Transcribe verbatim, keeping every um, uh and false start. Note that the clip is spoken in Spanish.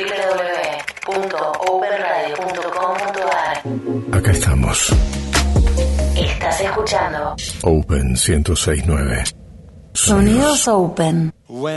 w w punto open radio punto com punto a r. Acá estamos. Estás escuchando Open ciento seis punto nueve. Sonidos Open.